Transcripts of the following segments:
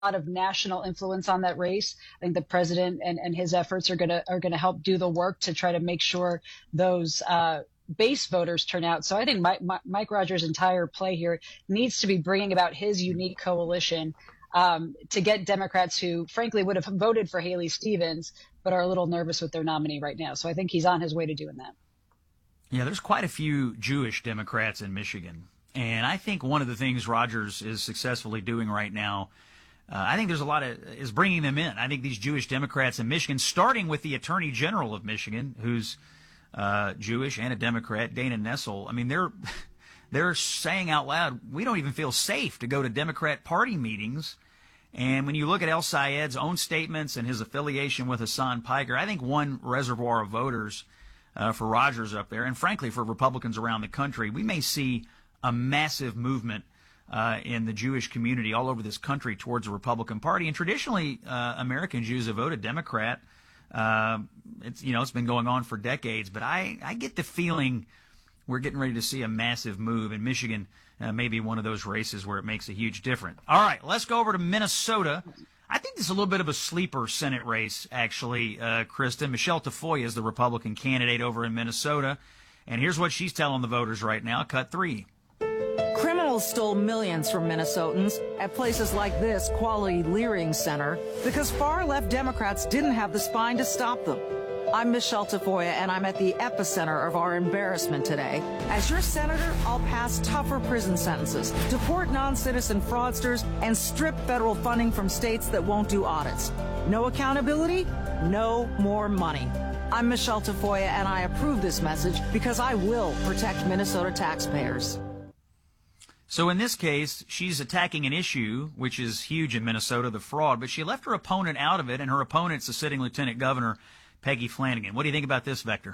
lot of national influence on that race. I think the president and his efforts are gonna help do the work to try to make sure those base voters turn out. So I think Mike Rogers' entire play here needs to be bringing about his unique coalition to get Democrats who, frankly, would have voted for Haley Stevens, but are a little nervous with their nominee right now. So I think he's on his way to doing that. Yeah, there's quite a few Jewish Democrats in Michigan. And I think one of the things Rogers is successfully doing right now, I think there's a lot is bringing them in. I think these Jewish Democrats in Michigan, starting with the Attorney General of Michigan, who's Jewish and a Democrat, Dana Nessel. I mean, they're saying out loud, we don't even feel safe to go to Democrat Party meetings. And when you look at El Sayed's own statements and his affiliation with Hassan Piker, I think one reservoir of voters for Rogers up there, and frankly for Republicans around the country, we may see a massive movement in the Jewish community all over this country towards the Republican Party. And traditionally, American Jews have voted Democrat. It's been going on for decades, but I get the feeling we're getting ready to see a massive move in Michigan. Maybe one of those races where it makes a huge difference. All right, let's go over to Minnesota. I think this is a little bit of a sleeper Senate race, actually, Kristen. Michelle Tafoya is the Republican candidate over in Minnesota. And here's what she's telling the voters right now. Cut 3. Criminals stole millions from Minnesotans at places like this Quality Leering Center because far-left Democrats didn't have the spine to stop them. I'm Michelle Tafoya, and I'm at the epicenter of our embarrassment today. As your senator, I'll pass tougher prison sentences, deport non-citizen fraudsters, and strip federal funding from states that won't do audits. No accountability, no more money. I'm Michelle Tafoya, and I approve this message because I will protect Minnesota taxpayers. So in this case, she's attacking an issue which is huge in Minnesota, the fraud, but she left her opponent out of it, and her opponent's the sitting lieutenant governor, Peggy Flanagan. What do you think about this, Vector?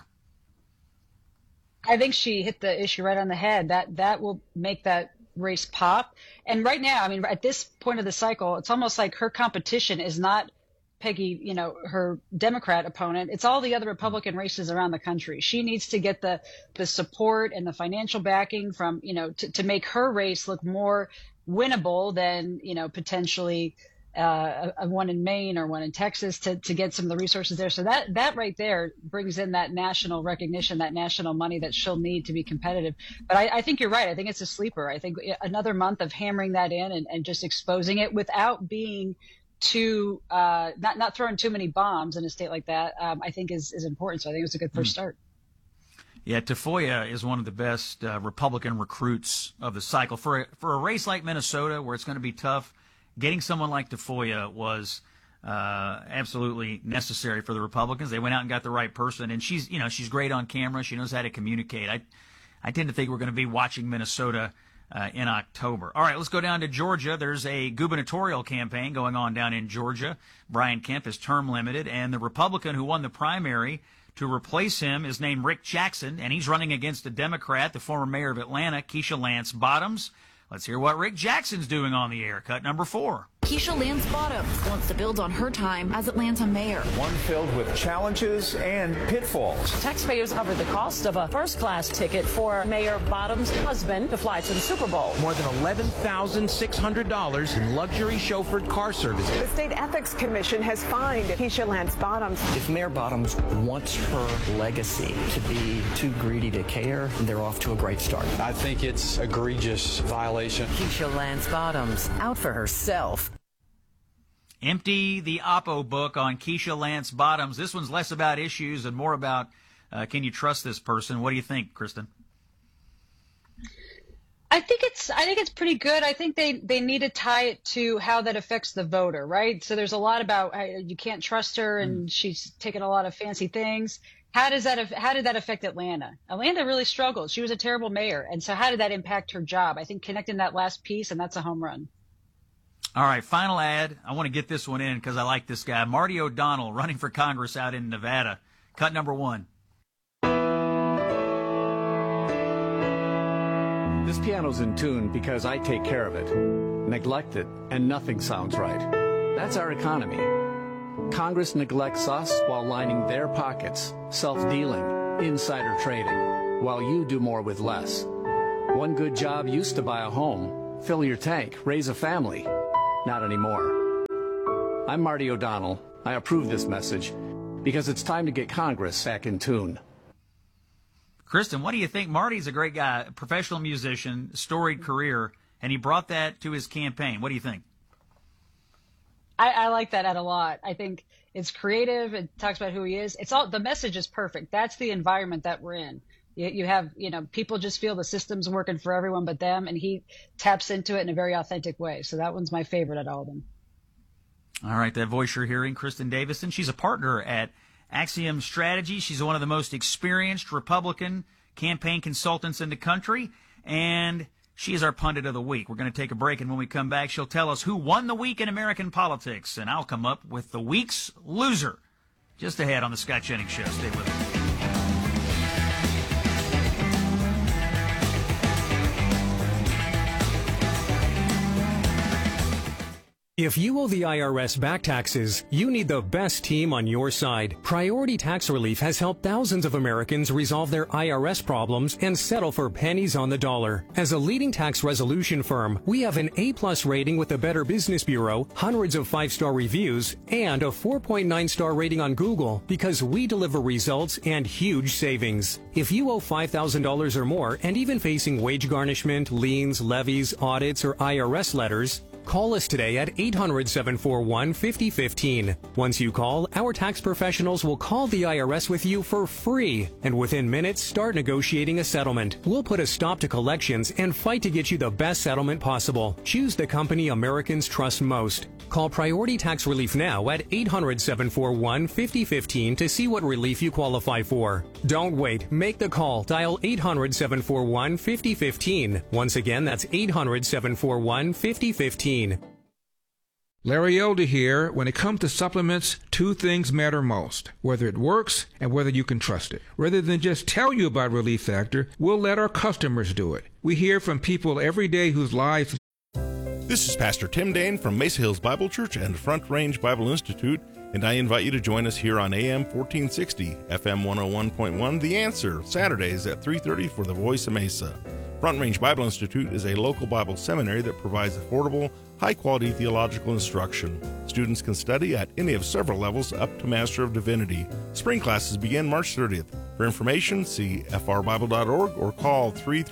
I think she hit the issue right on the head. That will make that race pop. And right now, I mean, at this point of the cycle, it's almost like her competition is not Peggy, her Democrat opponent. It's all the other Republican races around the country. She needs to get the support and the financial backing from, to make her race look more winnable than, potentially a one in Maine or one in Texas to get some of the resources there. So that right there brings in that national recognition, that national money that she'll need to be competitive. But I think you're right. I think it's a sleeper. I think another month of hammering that in and just exposing it without being too not throwing too many bombs in a state like that, I think is important. So I think it was a good first start. Yeah, Tafoya is one of the best Republican recruits of the cycle. For a race like Minnesota where it's going to be tough, getting someone like Tafoya was absolutely necessary for the Republicans. They went out and got the right person, and she's great on camera. She knows how to communicate. I tend to think we're going to be watching Minnesota in October. All right, let's go down to Georgia. There's a gubernatorial campaign going on down in Georgia. Brian Kemp is term limited, and the Republican who won the primary to replace him is named Rick Jackson, and he's running against a Democrat, the former mayor of Atlanta, Keisha Lance Bottoms. Let's hear what Rick Jackson's doing on the air. Cut number 4. Keisha Lance Bottoms wants to build on her time as Atlanta mayor. One filled with challenges and pitfalls. Taxpayers covered the cost of a first-class ticket for Mayor Bottoms' husband to fly to the Super Bowl. More than $11,600 in luxury chauffeured car services. The State Ethics Commission has fined Keisha Lance Bottoms. If Mayor Bottoms wants her legacy to be too greedy to care, they're off to a great start. I think it's egregious violation. Keisha Lance Bottoms, out for herself. Empty the Oppo book on Keisha Lance Bottoms. This one's less about issues and more about can you trust this person? What do you think, Kristen? I think it's pretty good. I think they need to tie it to how that affects the voter, right? So there's a lot about you can't trust her and she's taken a lot of fancy things. How did that affect Atlanta? Atlanta really struggled. She was a terrible mayor. And so how did that impact her job? I think connecting that last piece, and that's a home run. All right, final ad. I want to get this one in because I like this guy. Marty O'Donnell running for Congress out in Nevada. Cut number 1. This piano's in tune because I take care of it. Neglect it, and nothing sounds right. That's our economy. Congress neglects us while lining their pockets, self-dealing, insider trading, while you do more with less. One good job used to buy a home, fill your tank, raise a family. Not anymore. I'm Marty O'Donnell. I approve this message because it's time to get Congress back in tune. Kristen, what do you think? Marty's a great guy, a professional musician, storied career, and he brought that to his campaign. What do you think? I like that a lot. I think it's creative. It talks about who he is. The message is perfect. That's the environment that we're in. You have, people just feel the system's working for everyone but them, and he taps into it in a very authentic way. So that one's my favorite out of all of them. All right, that voice you're hearing, Kristen Davison, she's a partner at Axiom Strategy. She's one of the most experienced Republican campaign consultants in the country, and she is our pundit of the week. We're going to take a break, and when we come back, she'll tell us who won the week in American politics, and I'll come up with the week's loser. Just ahead on the Scott Jennings Show. Stay with us. If you owe the IRS back taxes, you need the best team on your side. Priority Tax Relief has helped thousands of Americans resolve their IRS problems and settle for pennies on the dollar. As a leading tax resolution firm, we have an A+ rating with the Better Business Bureau, hundreds of 5-star reviews, and a 4.9-star rating on Google because we deliver results and huge savings. If you owe $5,000 or more and even facing wage garnishment, liens, levies, audits, or IRS letters, call us today at 800-741-5015. Once you call, our tax professionals will call the IRS with you for free, and within minutes start negotiating a settlement. We'll put a stop to collections and fight to get you the best settlement possible. Choose the company Americans trust most. Call Priority Tax Relief now at 800-741-5015 to see what relief you qualify for. Don't wait. Make the call. Dial 800-741-5015. Once again, that's 800-741-5015. Larry Elder here. When it comes to supplements, two things matter most: whether it works and whether you can trust it. Rather than just tell you about Relief Factor, we'll let our customers do it. We hear from people every day whose lives... This is Pastor Tim Dane from Mesa Hills Bible Church and Front Range Bible Institute, and I invite you to join us here on AM 1460, FM 101.1, The Answer, Saturdays at 3:30 for the Voice of Mesa. Front Range Bible Institute is a local Bible seminary that provides affordable, high-quality theological instruction. Students can study at any of several levels up to Master of Divinity. Spring classes begin March 30th. For information, see frbible.org or call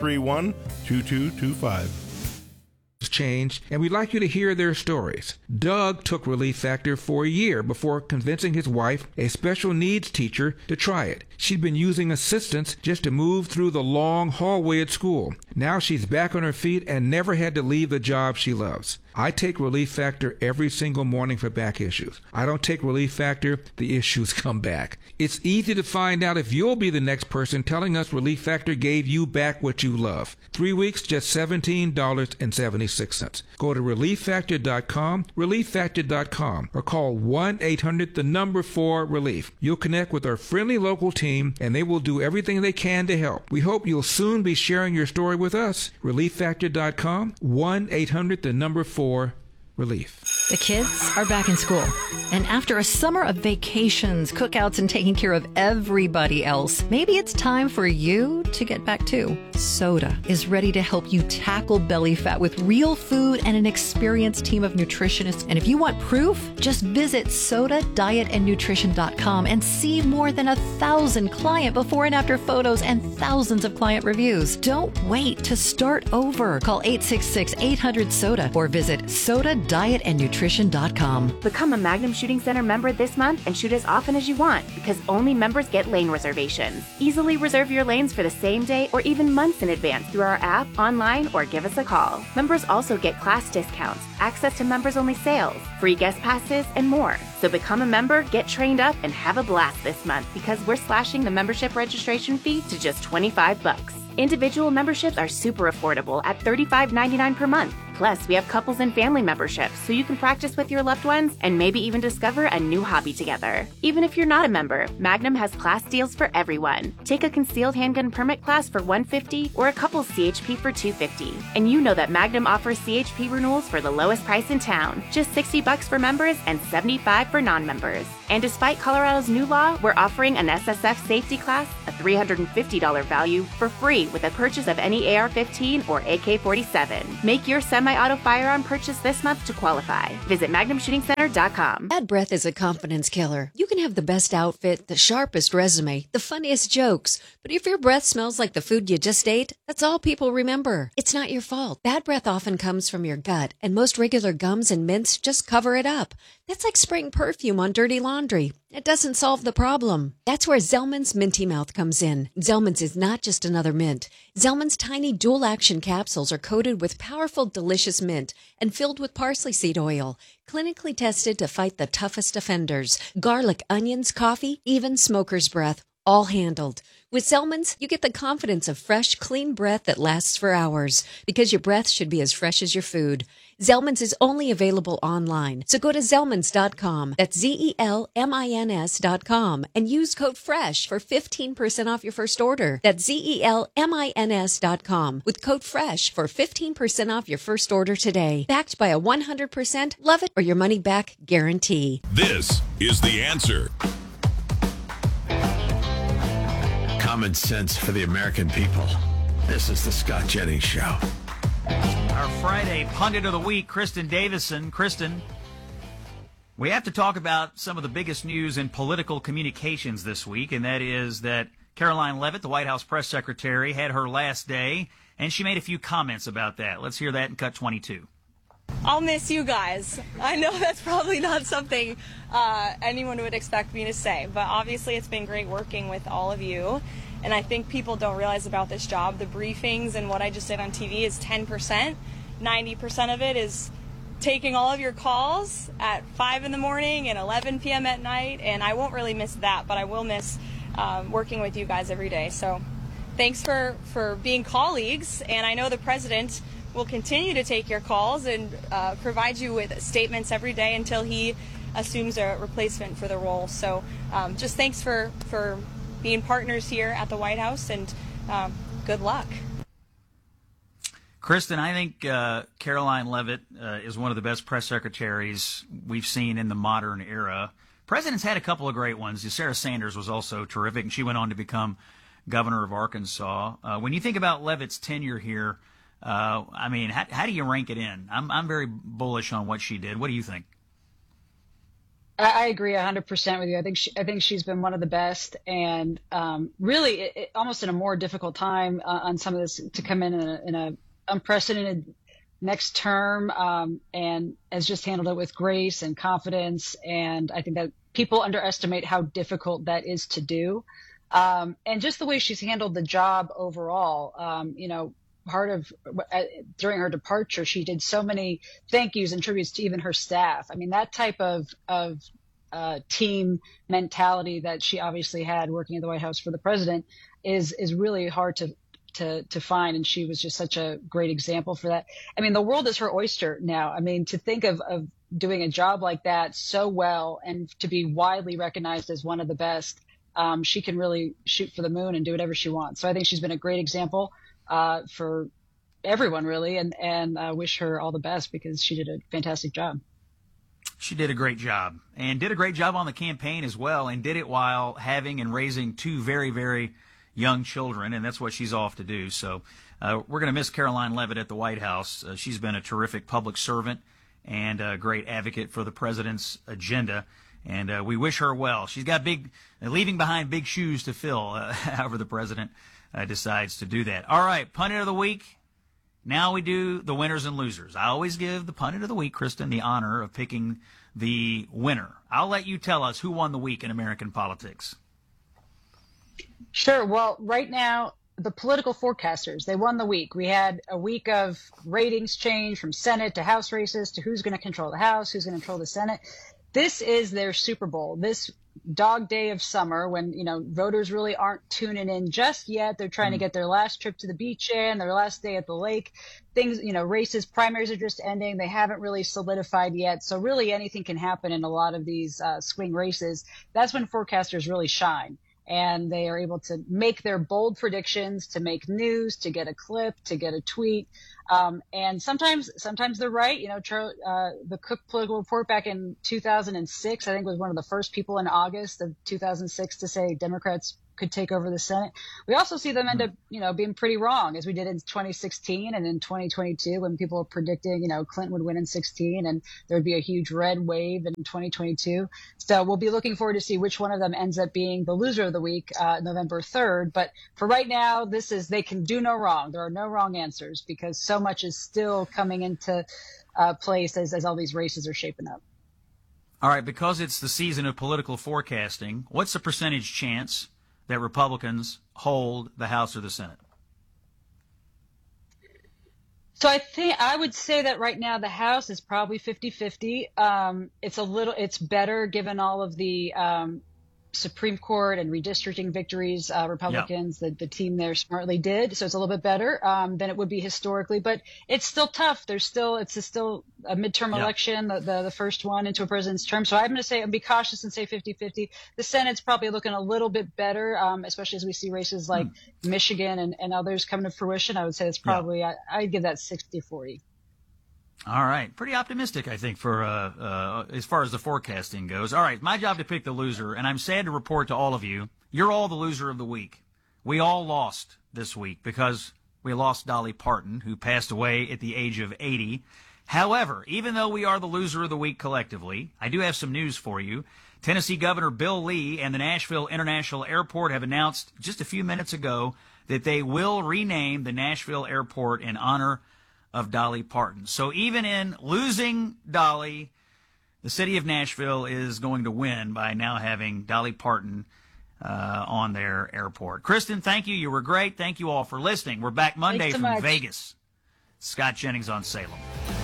331-2225. Changed, and we'd like you to hear their stories. Doug took Relief Factor for a year before convincing his wife, a special needs teacher, to try it. She'd been using assistance just to move through the long hallway at school. Now she's back on her feet and never had to leave the job she loves. I take Relief Factor every single morning for back issues. I don't take Relief Factor, the issues come back. It's easy to find out if you'll be the next person telling us Relief Factor gave you back what you love. 3 weeks, just $17.76. Go to ReliefFactor.com, ReliefFactor.com, or call 1-800-4-RELIEF. You'll connect with our friendly local team, and they will do everything they can to help. We hope you'll soon be sharing your story with us. ReliefFactor.com, 1-800-4-RELIEF. The kids are back in school, and after a summer of vacations, cookouts, and taking care of everybody else, maybe it's time for you to get back too. Soda is ready to help you tackle belly fat with real food and an experienced team of nutritionists. And if you want proof, just visit SodaDietAndNutrition.com and see more than 1,000 client before and after photos and thousands of client reviews. Don't wait to start over. Call 866-800-SODA or visit SodaDietAndNutrition.com. Become a Magnum Shooting Center member this month and shoot as often as you want, because only members get lane reservations. Easily reserve your lanes for the same day or even months in advance through our app, online, or give us a call. Members also get class discounts, access to members-only sales, free guest passes, and more. So become a member, get trained up, and have a blast this month, because we're slashing the membership registration fee to just $25. Individual memberships are super affordable at $35.99 per month. Plus, we have couples and family memberships, so you can practice with your loved ones and maybe even discover a new hobby together. Even if you're not a member, Magnum has class deals for everyone. Take a concealed handgun permit class for $150 or a couple's CHP for $250. And you know that Magnum offers CHP renewals for the lowest price in town, just $60 for members and $75 for non-members. And despite Colorado's new law, we're offering an SSF safety class, a $350 value, for free with a purchase of any AR-15 or AK-47. Make your summer semi-auto firearm purchase this month to qualify. Visit MagnumShootingCenter.com. Bad breath is a confidence killer. You can have the best outfit, the sharpest resume, the funniest jokes, but if your breath smells like the food you just ate, that's all people remember. It's not your fault. Bad breath often comes from your gut, and most regular gums and mints just cover it up. That's like spraying perfume on dirty laundry. It doesn't solve the problem. That's where Zellman's Minty Mouth comes in. Zellman's is not just another mint. Zellman's tiny dual-action capsules are coated with powerful, delicious mint and filled with parsley seed oil, clinically tested to fight the toughest offenders. Garlic, onions, coffee, even smoker's breath, all handled. With Zellman's, you get the confidence of fresh, clean breath that lasts for hours, because your breath should be as fresh as your food. Zellman's is only available online, so go to Zellmans.com, that's ZELMINS.com, and use code FRESH for 15% off your first order. That's ZELMINS.com with code FRESH for 15% off your first order today. Backed by a 100% love it or your money back guarantee. This is The Answer. Common sense for the American people. This is the Scott Jennings Show. Our Friday Pundit of the Week, Kristen Davison. Kristen, we have to talk about some of the biggest news in political communications this week, and that is that Karoline Leavitt, the White House press secretary, had her last day, and she made a few comments about that. Let's hear that in Cut 22. I'll miss you guys. I know that's probably not something anyone would expect me to say, but obviously it's been great working with all of you. And I think people don't realize about this job. The briefings and what I just did on TV is 10%. 90% of it is taking all of your calls at 5 in the morning and 11 p.m. at night. And I won't really miss that, but I will miss working with you guys every day. So thanks for being colleagues. And I know the president will continue to take your calls and provide you with statements every day until he assumes a replacement for the role. So just thanks for being partners here at the White House, and good luck. Kristen, I think Karoline Leavitt is one of the best press secretaries we've seen in the modern era. President's had a couple of great ones. Sarah Sanders was also terrific, and she went on to become governor of Arkansas. When you think about Leavitt's tenure here, I mean, how do you rank it in? I'm very bullish on what she did. What do you think? I agree 100% with you. I think she's been one of the best, and really, almost in a more difficult time on some of this to come in a unprecedented next term, and has just handled it with grace and confidence. And I think that people underestimate how difficult that is to do, and just the way she's handled the job overall. Part of during her departure, she did so many thank yous and tributes to even her staff. I mean, that type of team mentality that she obviously had working at the White House for the president is really hard to find. And she was just such a great example for that. I mean, the world is her oyster now. I mean, to think of doing a job like that so well and to be widely recognized as one of the best, she can really shoot for the moon and do whatever she wants. So I think she's been a great example for everyone, really, and wish her all the best because she did a fantastic job. She did a great job, and did a great job on the campaign as well, and did it while having and raising two very, very young children, and that's what she's off to do. So we're going to miss Karoline Leavitt at the White House. She's been a terrific public servant and a great advocate for the president's agenda, and we wish her well. She's got leaving behind big shoes to fill, however the president decides to do that. All right, Pundit of the Week. Now we do the winners and losers. I always give the Pundit of the Week, Kristen, the honor of picking the winner. I'll let you tell us who won the week in American politics. Sure. Well, right now, the political forecasters, they won the week. We had a week of ratings change from Senate to House races to who's going to control the House, who's going to control the Senate. This is their Super Bowl. This dog day of summer when, voters really aren't tuning in just yet. They're trying to get their last trip to the beach in, their last day at the lake. Things, races, primaries are just ending. They haven't really solidified yet. So really anything can happen in a lot of these swing races. That's when forecasters really shine. And they are able to make their bold predictions, to make news, to get a clip, to get a tweet. And sometimes they're right. The Cook Political Report back in 2006, I think, was one of the first people in August of 2006 to say Democrats could take over the Senate. We also see them end up, being pretty wrong, as we did in 2016 and in 2022 when people were predicting, Clinton would win in 16 and there would be a huge red wave in 2022. So we'll be looking forward to see which one of them ends up being the loser of the week, November 3rd. But for right now, they can do no wrong. There are no wrong answers because so much is still coming into place as all these races are shaping up. All right, because it's the season of political forecasting, what's the percentage chance that Republicans hold the House or the Senate? So I would say that right now the House is probably 50-50. It's better given all of the Supreme Court and redistricting victories Republicans, the team there smartly did. So it's a little bit better than it would be historically, but it's still tough. It's still a midterm election, the first one into a president's term. So I'm going to say, be cautious and say 50-50. The Senate's probably looking a little bit better, especially as we see races like Michigan and others coming to fruition. I would say it's probably, I'd give that 60-40. All right. Pretty optimistic, I think, for as far as the forecasting goes. All right. My job to pick the loser, and I'm sad to report to all of you, you're all the loser of the week. We all lost this week because we lost Dolly Parton, who passed away at the age of 80. However, even though we are the loser of the week collectively, I do have some news for you. Tennessee Governor Bill Lee and the Nashville International Airport have announced just a few minutes ago that they will rename the Nashville Airport in honor of Dolly Parton. So even in losing Dolly, the city of Nashville is going to win by now having Dolly Parton on their airport. Kristen, thank you. You were great. Thank you all for listening. We're back Monday from Vegas. Scott Jennings on Salem.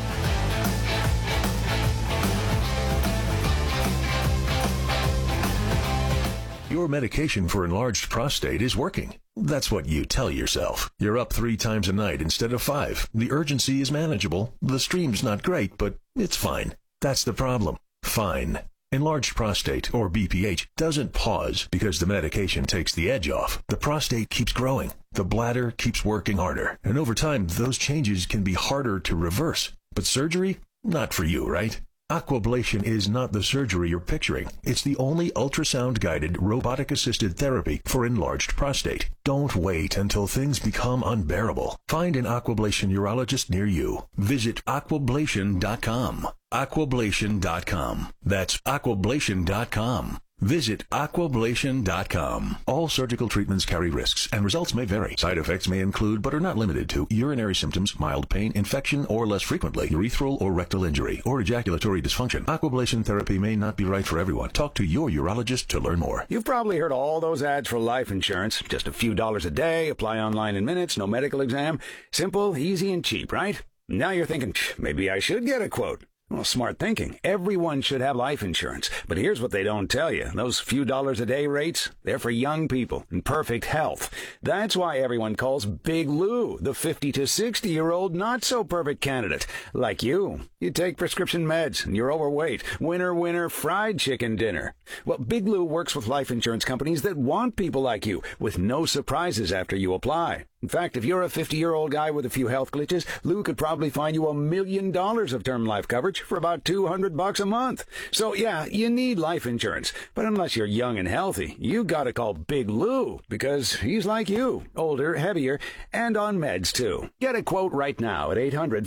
Your medication for enlarged prostate is working. That's what you tell yourself. You're up 3 times a night instead of 5. The urgency is manageable. The stream's not great, but it's fine. That's the problem. Fine. Enlarged prostate, or BPH, doesn't pause because the medication takes the edge off. The prostate keeps growing. The bladder keeps working harder. And over time, those changes can be harder to reverse. But surgery? Not for you, right? Aquablation is not the surgery you're picturing. It's the only ultrasound-guided, robotic-assisted therapy for enlarged prostate. Don't wait until things become unbearable. Find an Aquablation urologist near you. Visit aquablation.com. Aquablation.com. That's aquablation.com. Visit aquablation.com. All surgical treatments carry risks, and results may vary. Side effects may include, but are not limited to, urinary symptoms, mild pain, infection, or less frequently, urethral or rectal injury, or ejaculatory dysfunction. Aquablation therapy may not be right for everyone. Talk to your urologist to learn more. You've probably heard all those ads for life insurance. Just a few dollars a day, apply online in minutes, no medical exam. Simple, easy, and cheap, right? Now you're thinking, maybe I should get a quote. Well, smart thinking. Everyone should have life insurance. But here's what they don't tell you. Those few dollars a day rates, they're for young people in perfect health. That's why everyone calls Big Lou the 50 to 60-year-old not-so-perfect candidate. Like you. You take prescription meds and you're overweight. Winner, winner, fried chicken dinner. Well, Big Lou works with life insurance companies that want people like you, with no surprises after you apply. In fact, if you're a 50-year-old guy with a few health glitches, Lou could probably find you $1 million of term life coverage for about $200 a month. So yeah, you need life insurance. But unless you're young and healthy, you gotta call Big Lou, because he's like you, older, heavier, and on meds too. Get a quote right now at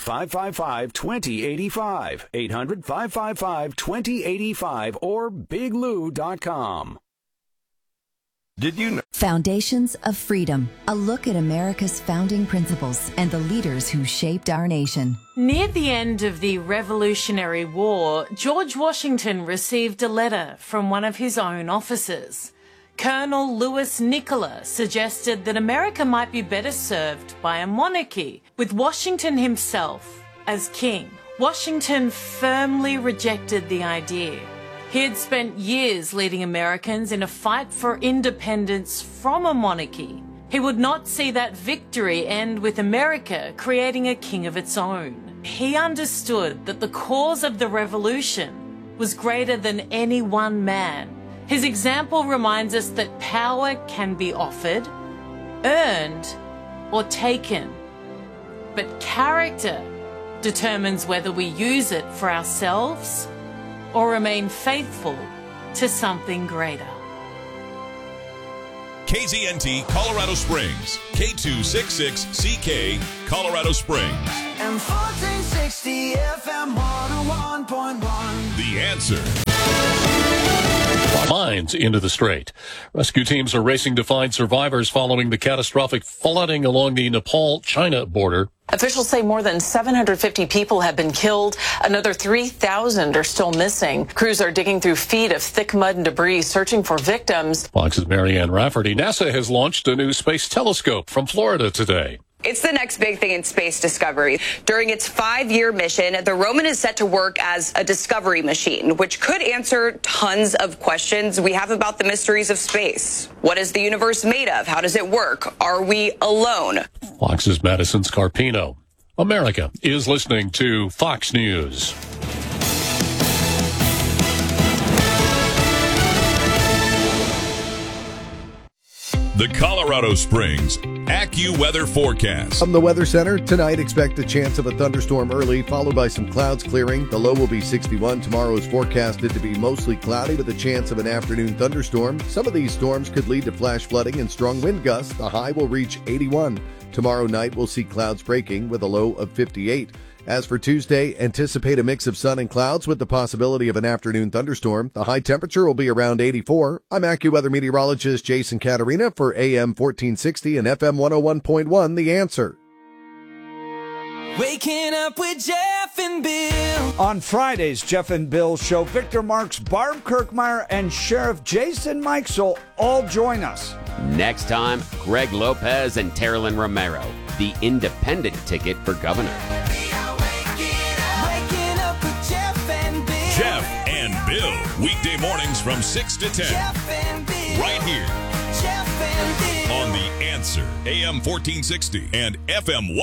800-555-2085, 800-555-2085, or biglou.com. Did you know? Foundations of Freedom, a look at America's founding principles and the leaders who shaped our nation. Near the end of the Revolutionary War, George Washington received a letter from one of his own officers. Colonel Louis Nicola suggested that America might be better served by a monarchy, with Washington himself as king. Washington firmly rejected the idea. He had spent years leading Americans in a fight for independence from a monarchy. He would not see that victory end with America creating a king of its own. He understood that the cause of the revolution was greater than any one man. His example reminds us that power can be offered, earned, or taken. But character determines whether we use it for ourselves or remain faithful to something greater. KZNT Colorado Springs, K266CK Colorado Springs. And 1460 FM 101.1. The Answer. Mines into the strait. Rescue teams are racing to find survivors following the catastrophic flooding along the Nepal-China border. Officials say more than 750 people have been killed. Another 3,000 are still missing. Crews are digging through feet of thick mud and debris, searching for victims. Fox's Marianne Rafferty. NASA has launched a new space telescope from Florida today. It's the next big thing in space discovery. During its 5-year mission, the Roman is set to work as a discovery machine, which could answer tons of questions we have about the mysteries of space. What is the universe made of? How does it work? Are we alone? Fox's Madison Scarpino. America is listening to Fox News. The Colorado Springs AccuWeather forecast. From the Weather Center, tonight expect a chance of a thunderstorm early, followed by some clouds clearing. The low will be 61. Tomorrow is forecasted to be mostly cloudy with a chance of an afternoon thunderstorm. Some of these storms could lead to flash flooding and strong wind gusts. The high will reach 81. Tomorrow night we'll see clouds breaking with a low of 58. As for Tuesday, anticipate a mix of sun and clouds with the possibility of an afternoon thunderstorm. The high temperature will be around 84. I'm AccuWeather meteorologist Jason Caterina for AM 1460 and FM 101.1, The Answer. Waking up with Jeff and Bill. On Fridays, Jeff and Bill show Victor Marks, Barb Kirkmeyer, and Sheriff Jason Mikesell all join us. Next time, Greg Lopez and Terilyn Romero, the independent ticket for governor. Jeff and Bill, weekday mornings from 6 to 10. Jeff and Bill. Right here. Jeff and Bill. On The Answer, AM 1460 and FM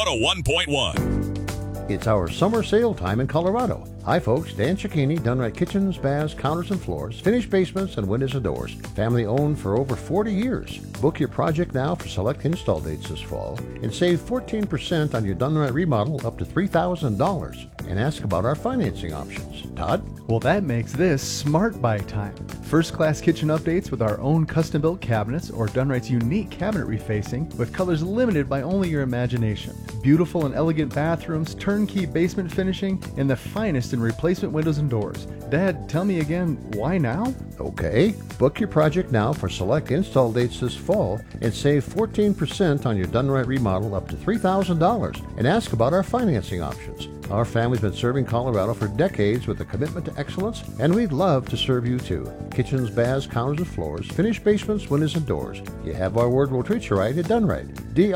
101.1. It's our summer sale time in Colorado. Hi folks, Dan Cicchini, Dunright Kitchens, Baths, Counters and Floors, finished basements and windows and doors. Family owned for over 40 years. Book your project now for select install dates this fall and save 14% on your Dunright remodel up to $3,000. And ask about our financing options. Todd? Well, that makes this Smart Buy time. First-class kitchen updates with our own custom-built cabinets or Dunright's unique cabinet refacing with colors limited by only your imagination. Beautiful and elegant bathrooms, turnkey basement finishing, and the finest in replacement windows and doors. Dad, tell me again, why now? Okay. Book your project now for select install dates this fall and save 14% on your Dunright remodel up to $3,000. And ask about our financing options. Our family's been serving Colorado for decades with a commitment to excellence, and we'd love to serve you too. Kitchens, baths, counters and floors, finished basements, windows and doors. You have our word, we'll treat you right at Dunright.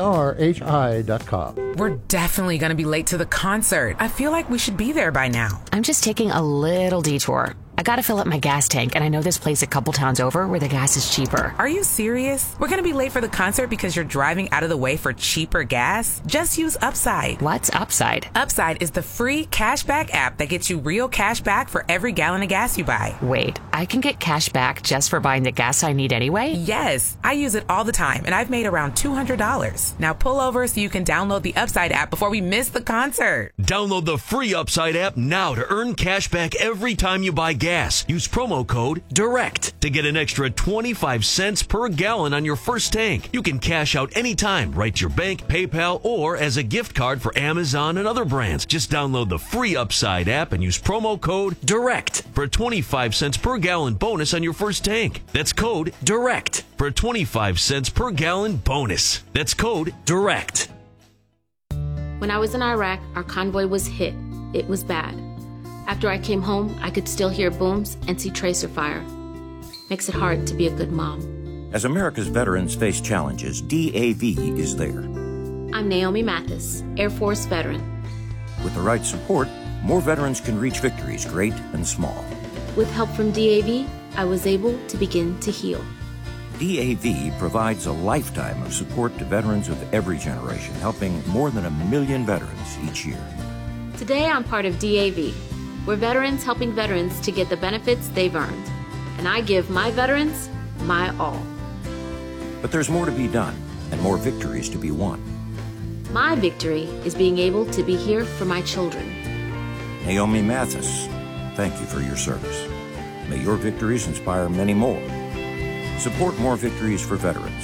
DRHI.com. We're definitely going to be late to the concert. I feel like we should be there by now. I'm just taking a little detour. I gotta fill up my gas tank, and I know this place a couple towns over where the gas is cheaper. Are you serious? We're gonna be late for the concert because you're driving out of the way for cheaper gas? Just use Upside. What's Upside? Upside is the free cashback app that gets you real cash back for every gallon of gas you buy. Wait, I can get cash back just for buying the gas I need anyway? Yes, I use it all the time, and I've made around $200. Now pull over so you can download the Upside app before we miss the concert. Download the free Upside app now to earn cash back every time you buy gas. Use promo code DIRECT to get an extra 25 cents per gallon on your first tank. You can cash out anytime, right to your bank, PayPal, or as a gift card for Amazon and other brands. Just download the free Upside app and use promo code DIRECT for a 25 cents per gallon bonus on your first tank. That's code DIRECT for a 25 cents per gallon bonus. That's code DIRECT. When I was in Iraq, our convoy was hit. It was bad. After I came home, I could still hear booms and see tracer fire. Makes it hard to be a good mom. As America's veterans face challenges, DAV is there. I'm Naomi Mathis, Air Force veteran. With the right support, more veterans can reach victories, great and small. With help from DAV, I was able to begin to heal. DAV provides a lifetime of support to veterans of every generation, helping more than 1 million veterans each year. Today, I'm part of DAV. We're veterans helping veterans to get the benefits they've earned. And I give my veterans my all. But there's more to be done and more victories to be won. My victory is being able to be here for my children. Naomi Mathis, thank you for your service. May your victories inspire many more. Support more victories for veterans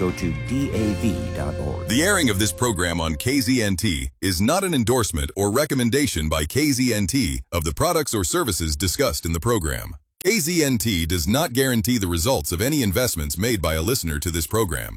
go to DAV.org. The airing of this program on KZNT is not an endorsement or recommendation by KZNT of the products or services discussed in the program. KZNT does not guarantee the results of any investments made by a listener to this program.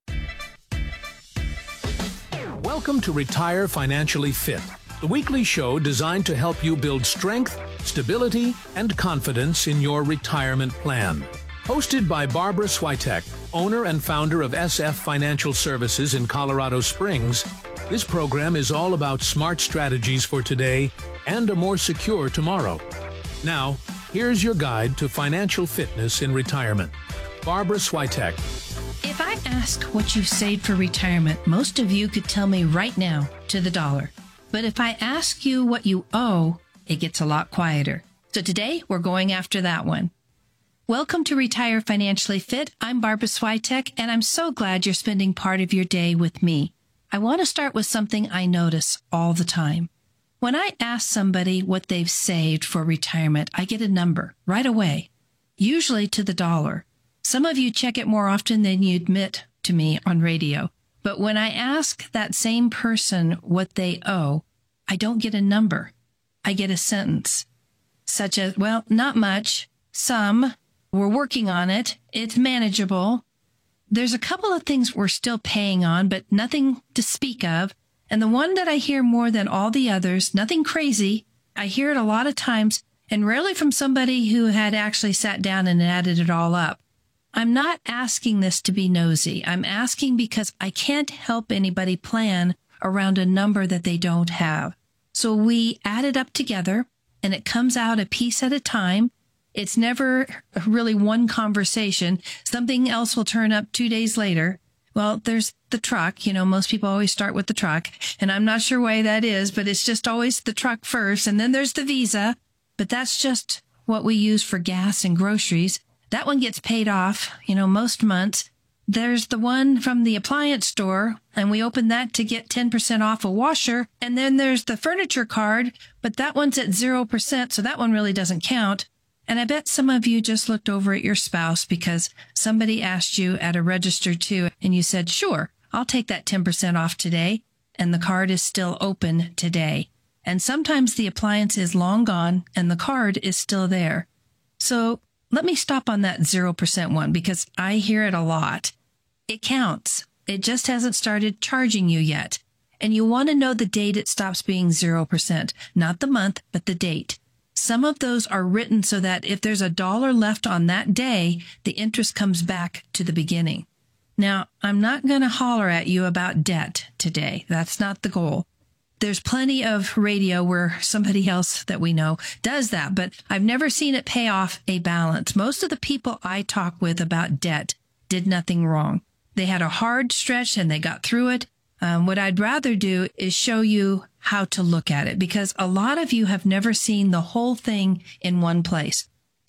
Welcome to Retire Financially Fit, the weekly show designed to help you build strength, stability, and confidence in your retirement plan. Hosted by Barbara Swiatek, owner and founder of SF Financial Services in Colorado Springs, this program is all about smart strategies for today and a more secure tomorrow. Now, here's your guide to financial fitness in retirement. Barbara Swiatek. If I ask what you've saved for retirement, most of you could tell me right now to the dollar. But if I ask you what you owe, it gets a lot quieter. So today, we're going after that one. Welcome to Retire Financially Fit. I'm Barbara Swiatek, and I'm so glad you're spending part of your day with me. I want to start with something I notice all the time. When I ask somebody what they've saved for retirement, I get a number right away, usually to the dollar. Some of you check it more often than you admit to me on radio. But when I ask that same person what they owe, I don't get a number. I get a sentence, such as, well, not much, some, we're working on it, it's manageable. There's a couple of things we're still paying on, but nothing to speak of. And the one that I hear more than all the others, nothing crazy, I hear it a lot of times, and rarely from somebody who had actually sat down and added it all up. I'm not asking this to be nosy. I'm asking because I can't help anybody plan around a number that they don't have. So we add it up together, and it comes out a piece at a time. It's never really one conversation. Something else will turn up 2 days later. Well, there's the truck. You know, most people always start with the truck, and I'm not sure why that is, but it's just always the truck first, and then there's the Visa, but that's just what we use for gas and groceries. That one gets paid off, most months. There's the one from the appliance store, and we open that to get 10% off a washer. And then there's the furniture card, but that one's at 0%, so that one really doesn't count. And I bet some of you just looked over at your spouse because somebody asked you at a register too, and you said, sure, I'll take that 10% off today. And the card is still open today. And sometimes the appliance is long gone and the card is still there. So let me stop on that 0% one because I hear it a lot. It counts. It just hasn't started charging you yet. And you want to know the date it stops being 0%, not the month, but the date. Some of those are written so that if there's $1 left on that day, the interest comes back to the beginning. Now, I'm not going to holler at you about debt today. That's not the goal. There's plenty of radio where somebody else that we know does that, but I've never seen it pay off a balance. Most of the people I talk with about debt did nothing wrong. They had a hard stretch and they got through it. What I'd rather do is show you how to look at it because a lot of you have never seen the whole thing in one place.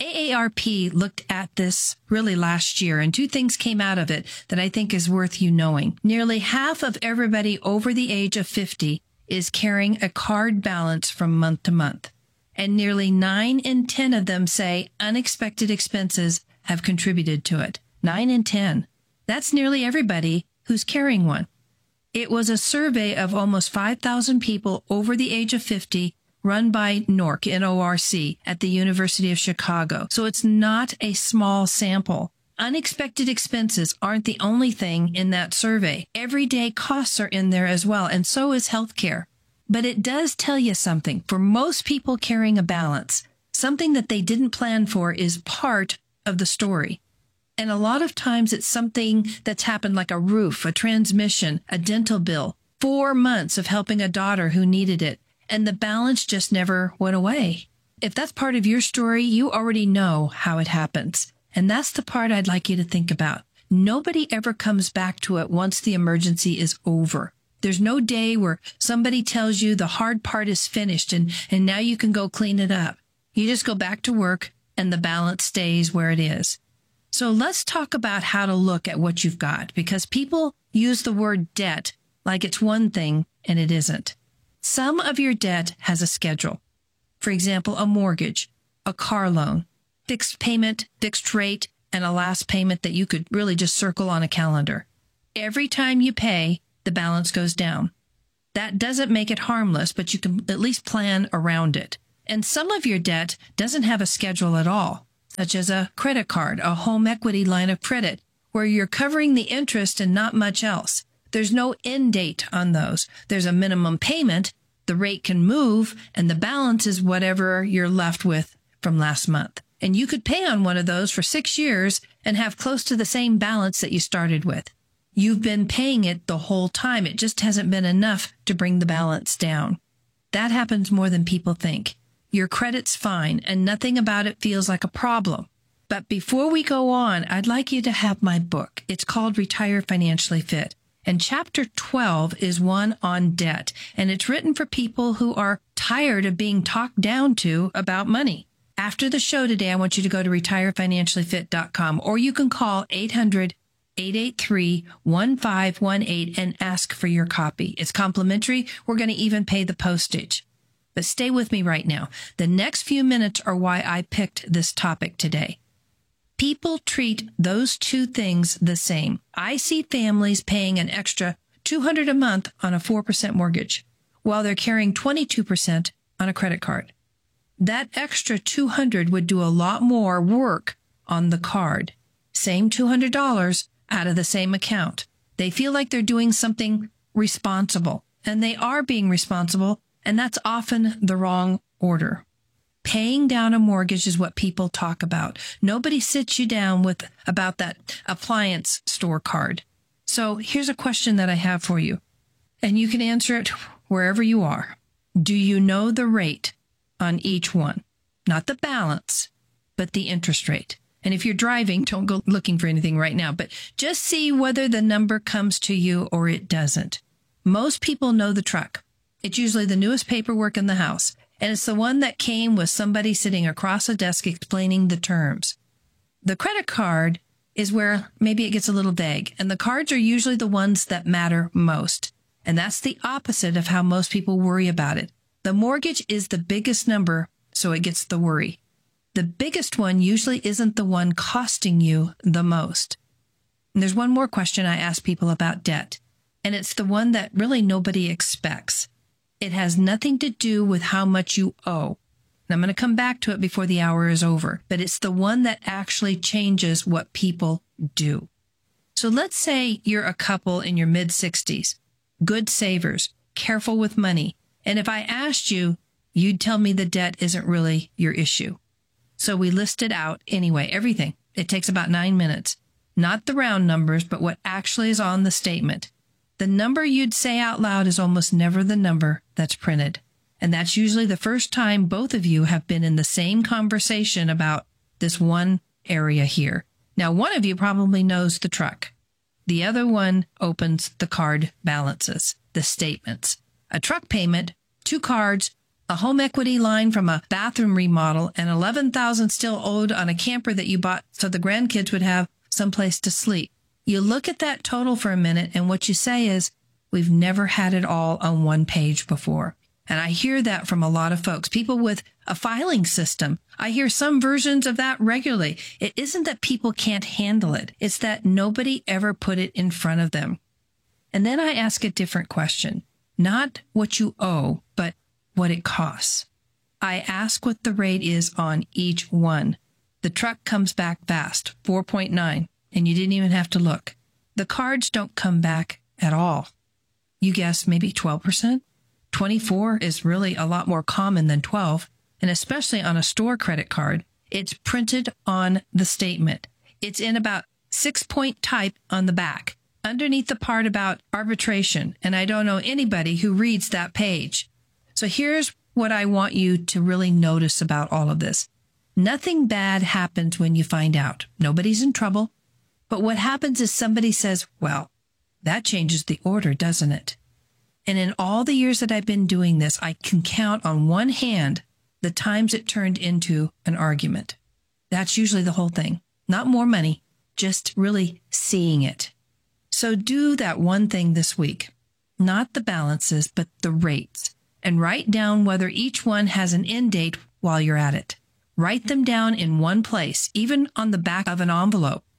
AARP looked at this really last year, and two things came out of it that I think is worth you knowing. Nearly half of everybody over the age of 50 is carrying a card balance from month to month. And nearly 9 in 10 of them say unexpected expenses have contributed to it. 9 in 10. That's nearly everybody who's carrying one. It was a survey of almost 5,000 people over the age of 50 run by NORC, N-O-R-C, at the University of Chicago. So it's not a small sample. Unexpected expenses aren't the only thing in that survey. Everyday costs are in there as well, and so is healthcare. But it does tell you something. For most people carrying a balance, something that they didn't plan for is part of the story. And a lot of times it's something that's happened like a roof, a transmission, a dental bill, 4 months of helping a daughter who needed it, and the balance just never went away. If that's part of your story, you already know how it happens. And that's the part I'd like you to think about. Nobody ever comes back to it once the emergency is over. There's no day where somebody tells you the hard part is finished and now you can go clean it up. You just go back to work and the balance stays where it is. So let's talk about how to look at what you've got, because people use the word debt like it's one thing and it isn't. Some of your debt has a schedule. For example, a mortgage, a car loan, fixed payment, fixed rate, and a last payment that you could really just circle on a calendar. every time you pay, the balance goes down. That doesn't make it harmless, but you can at least plan around it. And some of your debt doesn't have a schedule at all, such as a credit card, a home equity line of credit, where you're covering the interest and not much else. There's no end date on those. There's a minimum payment, the rate can move, and the balance is whatever you're left with from last month. And you could pay on one of those for 6 years and have close to the same balance that you started with. You've been paying it the whole time. It just hasn't been enough to bring the balance down. That happens more than people think. Your credit's fine, and nothing about it feels like a problem. But before we go on, I'd like you to have my book. It's called Retire Financially Fit. And Chapter 12 is one on debt. And it's written for people who are tired of being talked down to about money. After the show today, I want you to go to retirefinanciallyfit.com, or you can call 800-883-1518 and ask for your copy. It's complimentary. We're going to even pay the postage. But stay with me right now. The next few minutes are why I picked this topic today. People treat those two things the same. I see families paying an extra $200 a month on a 4% mortgage, while they're carrying 22% on a credit card. That extra $200 would do a lot more work on the card. Same $200 out of the same account. They feel like they're doing something responsible, and they are being responsible, and that's often the wrong order. Paying down a mortgage is what people talk about. Nobody sits you down about that appliance store card. So here's a question that I have for you, and you can answer it wherever you are. Do you know the rate on each one? Not the balance, but the interest rate. And if you're driving, don't go looking for anything right now, but just see whether the number comes to you or it doesn't. Most people know the truck. It's usually the newest paperwork in the house, and it's the one that came with somebody sitting across a desk explaining the terms. The credit card is where maybe it gets a little vague, and the cards are usually the ones that matter most. And that's the opposite of how most people worry about it. The mortgage is the biggest number, so it gets the worry. The biggest one usually isn't the one costing you the most. And there's one more question I ask people about debt, and it's the one that really nobody expects. It has nothing to do with how much you owe. And I'm going to come back to it before the hour is over, but it's the one that actually changes what people do. So let's say you're a couple in your mid-60s, good savers, careful with money. And if I asked you, you'd tell me the debt isn't really your issue. So we listed out anyway, everything. It takes about 9 minutes. Not the round numbers, but what actually is on the statement. The number you'd say out loud is almost never the number that's printed. And that's usually the first time both of you have been in the same conversation about this one area here. Now, one of you probably knows the truck. The other one opens the card balances, the statements. A truck payment, 2 cards, a home equity line from a bathroom remodel, and $11,000 still owed on a camper that you bought so the grandkids would have someplace to sleep. You look at that total for a minute, and what you say is, we've never had it all on one page before. And I hear that from a lot of folks, people with a filing system. I hear some versions of that regularly. It isn't that people can't handle it. It's that nobody ever put it in front of them. And then I ask a different question. Not what you owe, but what it costs. I ask what the rate is on each one. The truck comes back fast, 4.9, and you didn't even have to look. The cards don't come back at all. You guess maybe 12%? 24 is really a lot more common than 12, and especially on a store credit card. It's printed on the statement. It's in about 6-point type on the back, underneath the part about arbitration, and I don't know anybody who reads that page. So here's what I want you to really notice about all of this. Nothing bad happens when you find out. Nobody's in trouble. But what happens is somebody says, well, that changes the order, doesn't it? And in all the years that I've been doing this, I can count on one hand the times it turned into an argument. That's usually the whole thing. Not more money, just really seeing it. So do that one thing this week. Not the balances, but the rates. And write down whether each one has an end date while you're at it. Write them down in one place, even on the back of an envelope.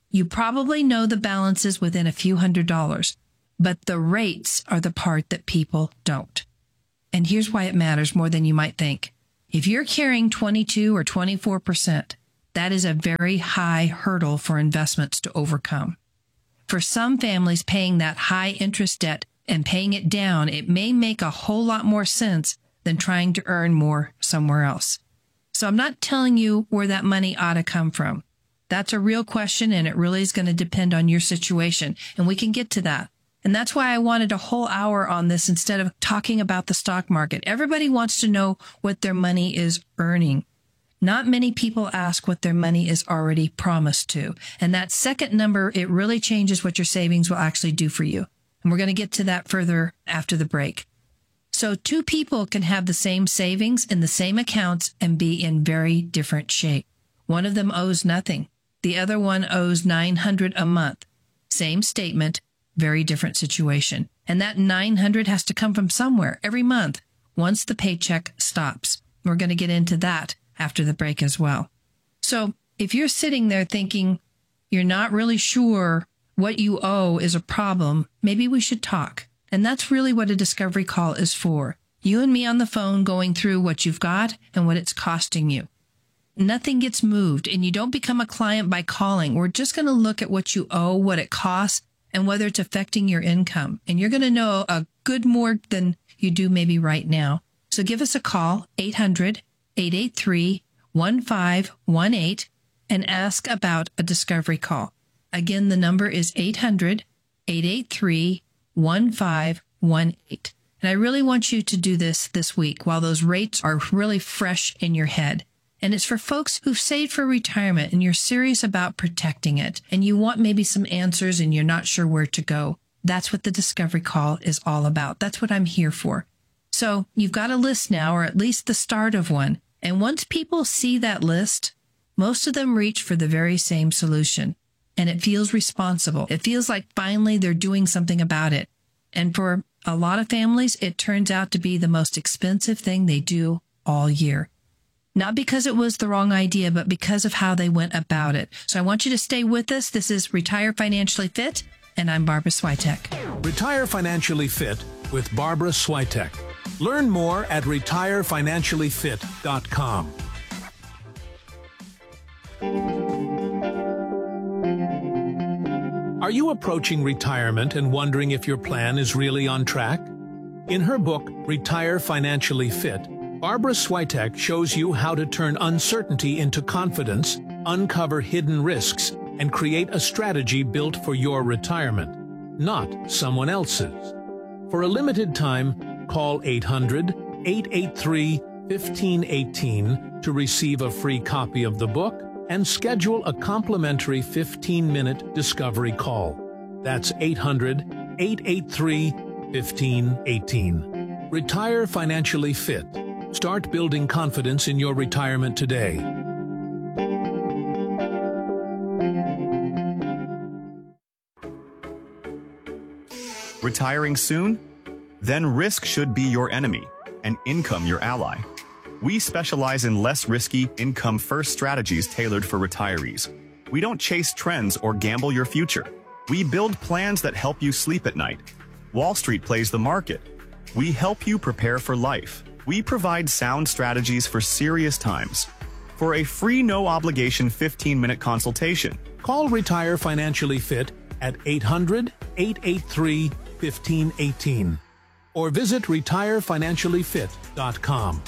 You probably know the balances within a few $100s, but the rates are the part that people don't. And here's why it matters more than you might think. If you're carrying 22 or 24%, that is a very high hurdle for investments to overcome. For some families, paying that high interest debt and paying it down, it may make a whole lot more sense than trying to earn more somewhere else. So I'm not telling you where that money ought to come from. That's a real question, and it really is going to depend on your situation, and we can get to that. And that's why I wanted a whole hour on this instead of talking about the stock market. Everybody wants to know what their money is earning. Not many people ask what their money is already promised to. And that second number, it really changes what your savings will actually do for you. And we're going to get to that further after the break. So two people can have the same savings in the same accounts and be in very different shape. One of them owes nothing. The other one owes $900 a month. Same statement, very different situation. And that $900 has to come from somewhere every month once the paycheck stops. We're going to get into that after the break as well. So if you're sitting there thinking you're not really sure what you owe is a problem, maybe we should talk. And that's really what a discovery call is for. You and me on the phone going through what you've got and what it's costing you. Nothing gets moved, and you don't become a client by calling. We're just going to look at what you owe, what it costs, and whether it's affecting your income. And you're going to know a good more than you do maybe right now. So give us a call, 800-883-1518, and ask about a discovery call. Again, the number is 800-883-1518. And I really want you to do this week while those rates are really fresh in your head. And it's for folks who've saved for retirement and you're serious about protecting it and you want maybe some answers and you're not sure where to go. That's what the discovery call is all about. That's what I'm here for. So you've got a list now, or at least the start of one. And once people see that list, most of them reach for the very same solution. And it feels responsible. It feels like finally they're doing something about it. And for a lot of families, it turns out to be the most expensive thing they do all year. Not because it was the wrong idea, but because of how they went about it. So I want you to stay with us. This is Retire Financially Fit, and I'm Barbara Swiatek. Retire Financially Fit with Barbara Swiatek. Learn more at retirefinanciallyfit.com. Are you approaching retirement and wondering if your plan is really on track? In her book, Retire Financially Fit, Barbara Swiatek shows you how to turn uncertainty into confidence, uncover hidden risks, and create a strategy built for your retirement, not someone else's. For a limited time, call 800-883-1518 to receive a free copy of the book and schedule a complimentary 15-minute discovery call. That's 800-883-1518. Retire Financially Fit. Start building confidence in your retirement today. Retiring soon? Then risk should be your enemy and income your ally. We specialize in less risky, income-first strategies tailored for retirees. We don't chase trends or gamble your future. We build plans that help you sleep at night. Wall Street plays the market. We help you prepare for life. We provide sound strategies for serious times. For a free, no-obligation 15-minute consultation, call Retire Financially Fit at 800-883-1518 or visit retirefinanciallyfit.com.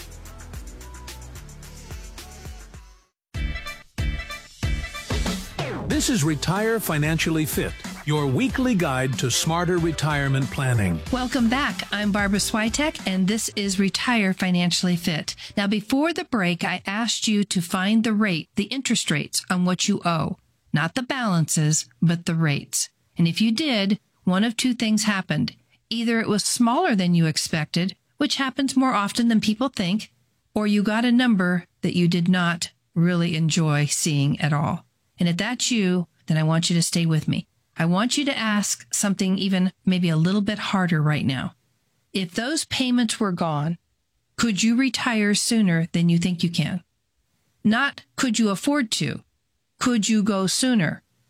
This is Retire Financially Fit, your weekly guide to smarter retirement planning. Welcome back. I'm Barbara Swiatek, and this is Retire Financially Fit. Now, before the break, I asked you to find the rate, the interest rates on what you owe. Not the balances, but the rates. And if you did, one of two things happened. Either it was smaller than you expected, which happens more often than people think, or you got a number that you did not really enjoy seeing at all. And if that's you, then I want you to stay with me. I want you to ask something even maybe a little bit harder right now. If those payments were gone, could you retire sooner than you think you can? Not could you afford to? Could you go sooner?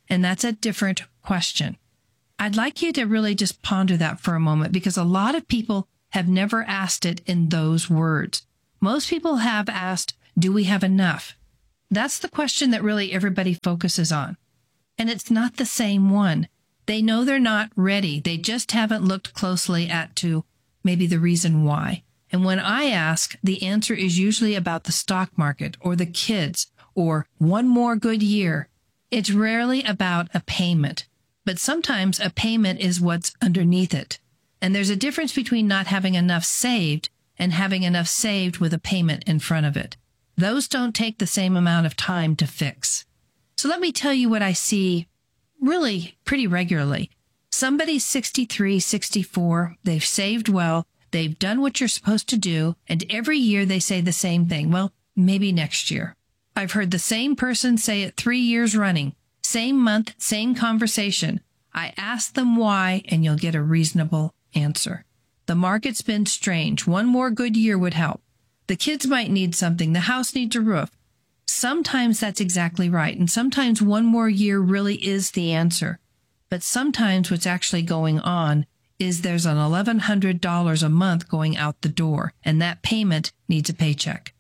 And that's a different question. I'd like you to really just ponder that for a moment, because a lot of people have never asked it in those words. Most people have asked, do we have enough? That's the question that really everybody focuses on. And it's not the same one. They know they're not ready. They just haven't looked closely to maybe the reason why. And when I ask, the answer is usually about the stock market or the kids or one more good year. It's rarely about a payment, but sometimes a payment is what's underneath it. And there's a difference between not having enough saved and having enough saved with a payment in front of it. Those don't take the same amount of time to fix. So let me tell you what I see really pretty regularly. Somebody's 63, 64, they've saved well, they've done what you're supposed to do, and every year they say the same thing. Well, maybe next year. I've heard the same person say it 3 years running. Same month, same conversation. I ask them why, and you'll get a reasonable answer. The market's been strange. One more good year would help. The kids might need something. The house needs a roof. Sometimes that's exactly right. And sometimes one more year really is the answer. But sometimes what's actually going on is there's an $1,100 a month going out the door, and that payment needs a paycheck.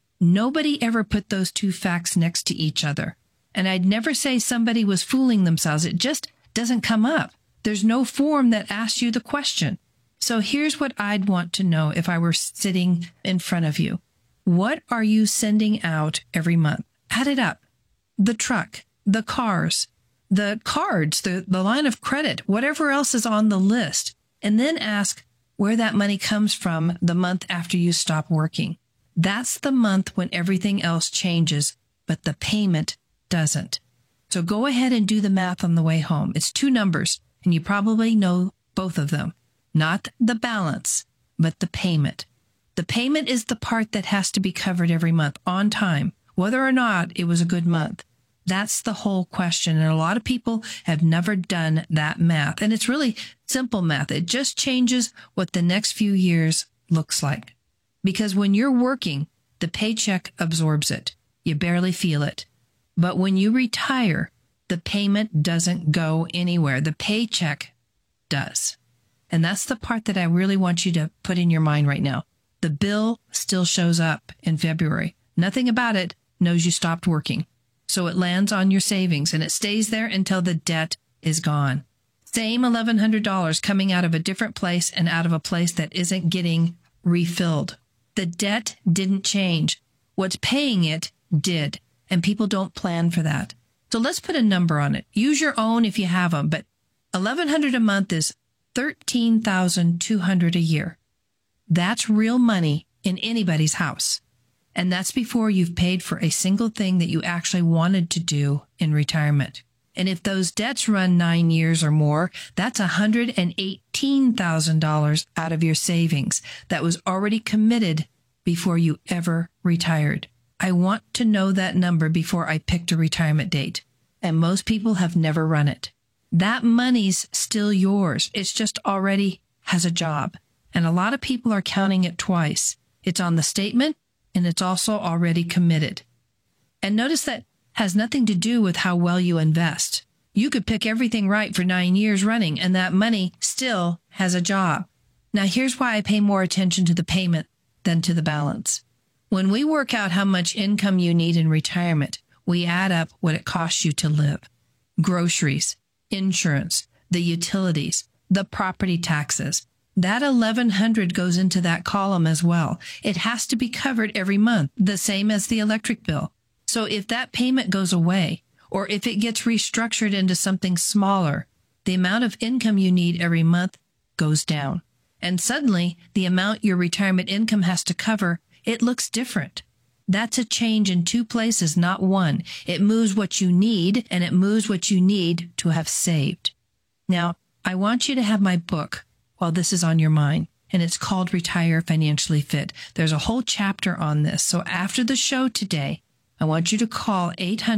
Nobody ever put those two facts next to each other. And I'd never say somebody was fooling themselves. It just doesn't come up. There's no form that asks you the question. So here's what I'd want to know if I were sitting in front of you. What are you sending out every month? Add it up. The truck, the cars, the cards, the line of credit, whatever else is on the list. And then ask where that money comes from the month after you stop working. That's the month when everything else changes, but the payment doesn't. So go ahead and do the math on the way home. It's two numbers, and you probably know both of them. Not the balance, but the payment. The payment is the part that has to be covered every month on time, whether or not it was a good month. That's the whole question. And a lot of people have never done that math. And it's really simple math. It just changes what the next few years looks like. Because when you're working, the paycheck absorbs it. You barely feel it. But when you retire, the payment doesn't go anywhere. The paycheck does. And that's the part that I really want you to put in your mind right now. The bill still shows up in February. Nothing about it knows you stopped working. So it lands on your savings and it stays there until the debt is gone. Same $1,100 coming out of a different place and out of a place that isn't getting refilled. The debt didn't change. What's paying it did. And people don't plan for that. So let's put a number on it. Use your own if you have them. But $1,100 a month is $13,200 a year. That's real money in anybody's house. And that's before you've paid for a single thing that you actually wanted to do in retirement. And if those debts run 9 years or more, that's $118,000 out of your savings that was already committed before you ever retired. I want to know that number before I picked a retirement date. And most people have never run it. That money's still yours. It's just already has a job. And a lot of people are counting it twice. It's on the statement, and it's also already committed. And notice that has nothing to do with how well you invest. You could pick everything right for 9 years running, and that money still has a job. Now, here's why I pay more attention to the payment than to the balance. When we work out how much income you need in retirement, we add up what it costs you to live. Groceries, insurance, the utilities, the property taxes. That $1,100 goes into that column as well. It has to be covered every month, the same as the electric bill. So if that payment goes away, or if it gets restructured into something smaller, the amount of income you need every month goes down. And suddenly, the amount your retirement income has to cover, it looks different. That's a change in two places, not one. It moves what you need, and it moves what you need to have saved. Now, I want you to have my book while this is on your mind, and it's called Retire Financially Fit. There's a whole chapter on this. So after the show today, I want you to call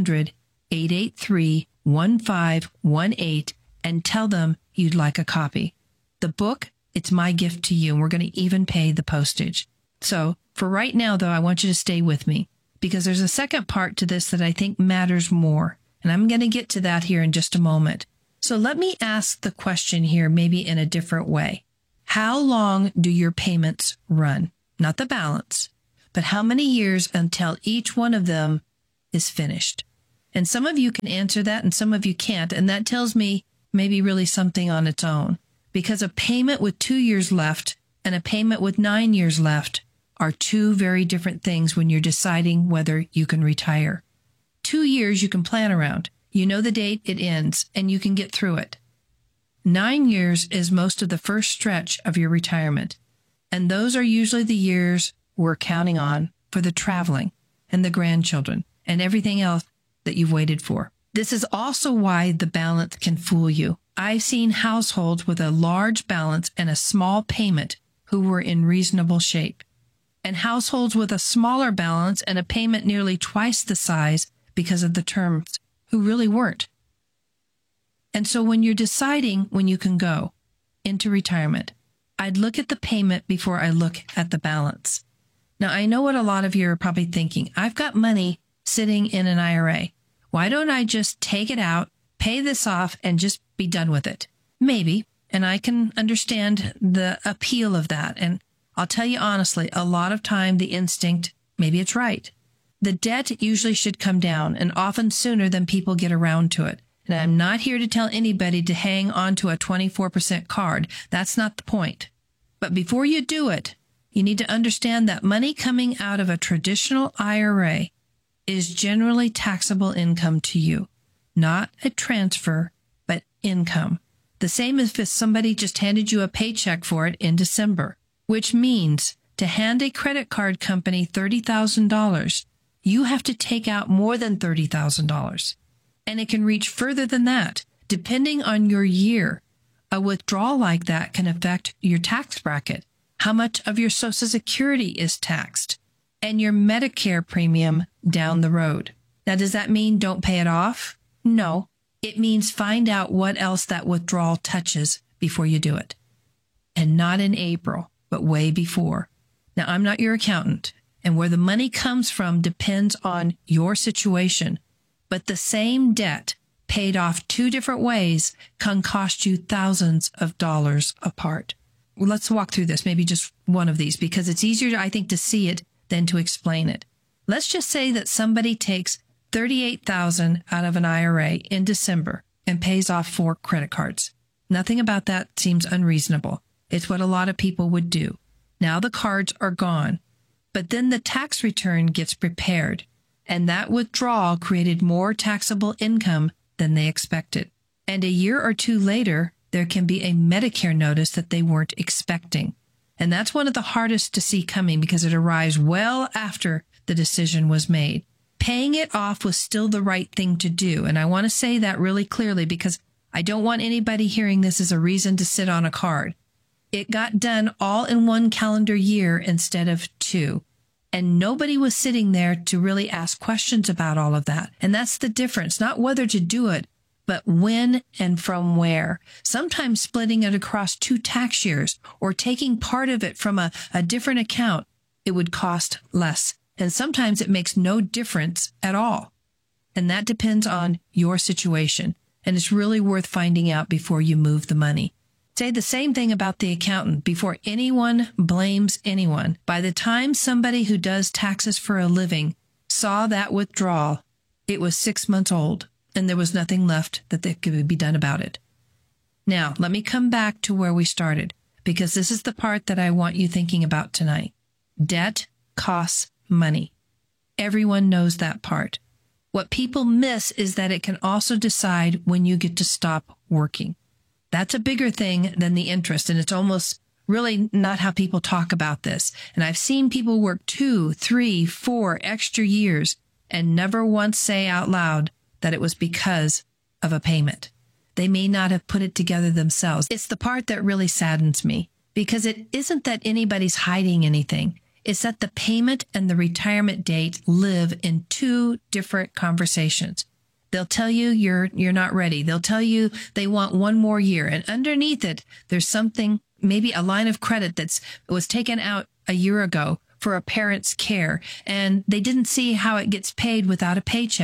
800-883-1518 and tell them you'd like a copy. The book, it's my gift to you, and we're going to even pay the postage. So for right now, though, I want you to stay with me because there's a second part to this that I think matters more. And I'm going to get to that here in just a moment. So let me ask the question here, maybe in a different way. How long do your payments run? Not the balance, but how many years until each one of them is finished? And some of you can answer that and some of you can't. And that tells me maybe really something on its own, because a payment with 2 years left and a payment with 9 years left are two very different things when you're deciding whether you can retire. 2 years you can plan around. You know the date it ends and you can get through it. 9 years is most of the first stretch of your retirement. And those are usually the years we're counting on for the traveling and the grandchildren and everything else that you've waited for. This is also why the balance can fool you. I've seen households with a large balance and a small payment who were in reasonable shape, and households with a smaller balance and a payment nearly twice the size because of the terms who really weren't. And so when you're deciding when you can go into retirement, I'd look at the payment before I look at the balance. Now, I know what a lot of you are probably thinking. I've got money sitting in an IRA. Why don't I just take it out, pay this off, and just be done with it? Maybe. And I can understand the appeal of that. And I'll tell you honestly, a lot of time the instinct, maybe it's right. The debt usually should come down, and often sooner than people get around to it. And I'm not here to tell anybody to hang on to a 24% card. That's not the point. But before you do it, you need to understand that money coming out of a traditional IRA is generally taxable income to you. Not a transfer, but income. The same as if somebody just handed you a paycheck for it in December, which means to hand a credit card company $30,000, you have to take out more than $30,000. And it can reach further than that. Depending on your year, a withdrawal like that can affect your tax bracket, how much of your Social Security is taxed, and your Medicare premium down the road. Now, does that mean don't pay it off? No. It means find out what else that withdrawal touches before you do it. And not in April, but way before. Now, I'm not your accountant, and where the money comes from depends on your situation. But the same debt paid off two different ways can cost you thousands of dollars apart. Well, let's walk through this, maybe just one of these, because it's easier, I think, to see it than to explain it. Let's just say that somebody takes $38,000 out of an IRA in December and pays off 4 credit cards. Nothing about that seems unreasonable. It's what a lot of people would do. Now the cards are gone, but then the tax return gets prepared, and that withdrawal created more taxable income than they expected. And a year or two later, there can be a Medicare notice that they weren't expecting. And that's one of the hardest to see coming because it arrives well after the decision was made. Paying it off was still the right thing to do. And I want to say that really clearly because I don't want anybody hearing this as a reason to sit on a card. It got done all in one calendar year instead of 2. And nobody was sitting there to really ask questions about all of that. And that's the difference, not whether to do it, but when and from where. Sometimes splitting it across 2 tax years or taking part of it from a different account, it would cost less. And sometimes it makes no difference at all. And that depends on your situation. And it's really worth finding out before you move the money. Say the same thing about the accountant before anyone blames anyone. By the time somebody who does taxes for a living saw that withdrawal, it was 6 months old and there was nothing left that could be done about it. Now, let me come back to where we started because this is the part that I want you thinking about tonight. Debt costs money. Everyone knows that part. What people miss is that it can also decide when you get to stop working. That's a bigger thing than the interest, and it's almost really not how people talk about this. And I've seen people work 2, 3, 4 extra years and never once say out loud that it was because of a payment. They may not have put it together themselves. It's the part that really saddens me because it isn't that anybody's hiding anything. It's that the payment and the retirement date live in 2 different conversations. They'll tell you you're not ready. They'll tell you they want 1 more year. And underneath it, there's something, maybe a line of credit that was taken out a year ago for a parent's care. And they didn't see how it gets paid without a paycheck.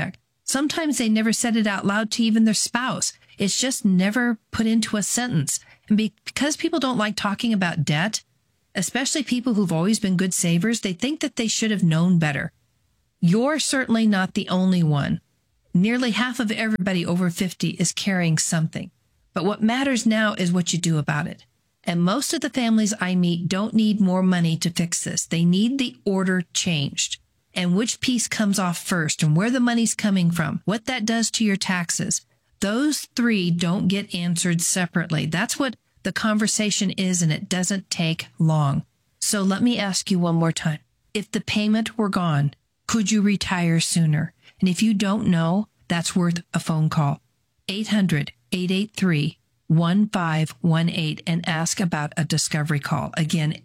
Sometimes they never said it out loud to even their spouse. It's just never put into a sentence. And because people don't like talking about debt, especially people who've always been good savers, they think that they should have known better. You're certainly not the only one. Nearly half of everybody over 50 is carrying something. But what matters now is what you do about it. And most of the families I meet don't need more money to fix this. They need the order changed. And which piece comes off first and where the money's coming from, what that does to your taxes. Those three don't get answered separately. That's what the conversation is, and it doesn't take long. So let me ask you one more time. If the payment were gone, could you retire sooner? And if you don't know, that's worth a phone call. 800-883-1518 and ask about a discovery call. Again,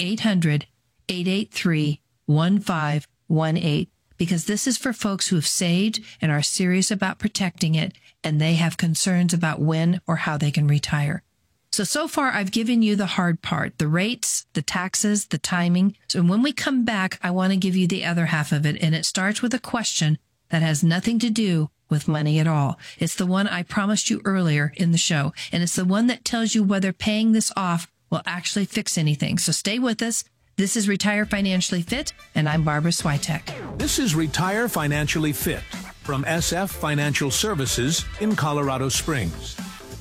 800-883-1518, because this is for folks who have saved and are serious about protecting it, and they have concerns about when or how they can retire. So far, I've given you the hard part, the rates, the taxes, the timing. So when we come back, I want to give you the other half of it, and it starts with a question that has nothing to do with money at all. It's the one I promised you earlier in the show, and it's the one that tells you whether paying this off will actually fix anything. So stay with us. This is Retire Financially Fit, and I'm Barbara Swiatek. This is Retire Financially Fit from SF Financial Services in Colorado Springs.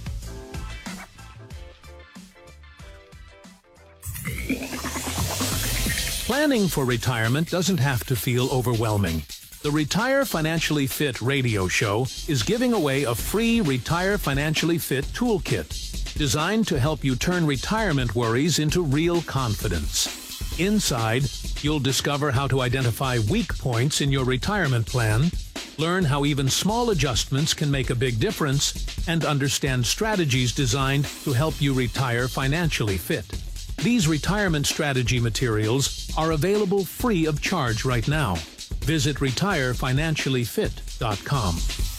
Planning for retirement doesn't have to feel overwhelming. The Retire Financially Fit radio show is giving away a free Retire Financially Fit toolkit designed to help you turn retirement worries into real confidence. Inside, you'll discover how to identify weak points in your retirement plan, learn how even small adjustments can make a big difference, and understand strategies designed to help you retire financially fit. These retirement strategy materials are available free of charge right now. Visit retirefinanciallyfit.com.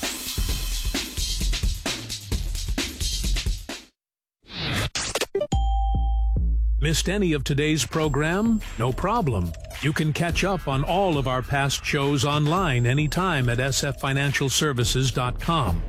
Missed any of today's program? No problem. You can catch up on all of our past shows online anytime at sffinancialservices.com.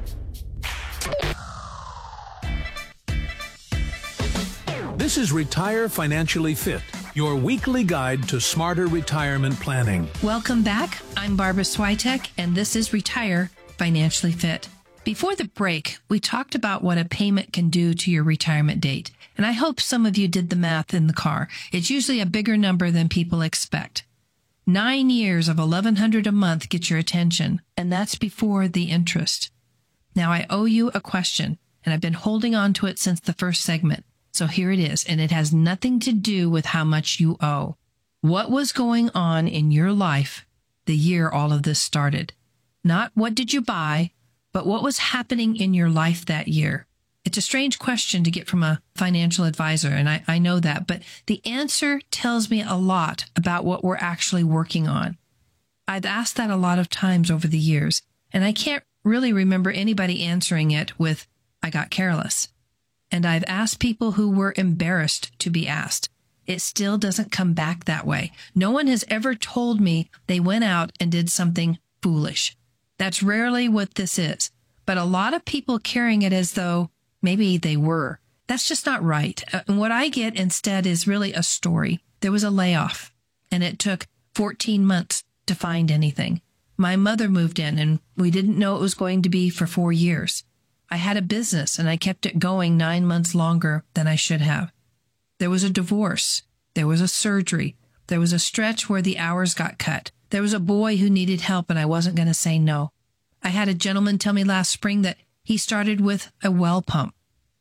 This is Retire Financially Fit, your weekly guide to smarter retirement planning. Welcome back. I'm Barbara Swiatek, and this is Retire Financially Fit. Before the break, we talked about what a payment can do to your retirement date, and I hope some of you did the math in the car. It's usually a bigger number than people expect. 9 years of $1,100 a month get your attention, and that's before the interest. Now, I owe you a question, and I've been holding on to it since the first segment. So here it is, and it has nothing to do with how much you owe. What was going on in your life the year all of this started? Not what did you buy, but what was happening in your life that year? It's a strange question to get from a financial advisor, and I know that, but the answer tells me a lot about what we're actually working on. I've asked that a lot of times over the years, and I can't really remember anybody answering it with, I got careless. And I've asked people who were embarrassed to be asked. It still doesn't come back that way. No one has ever told me they went out and did something foolish. That's rarely what this is. But a lot of people carrying it as though maybe they were. That's just not right. And what I get instead is really a story. There was a layoff, and it took 14 months to find anything. My mother moved in, and we didn't know it was going to be for 4 years. I had a business, and I kept it going 9 months longer than I should have. There was a divorce. There was a surgery. There was a stretch where the hours got cut. There was a boy who needed help, and I wasn't going to say no. I had a gentleman tell me last spring that he started with a well pump,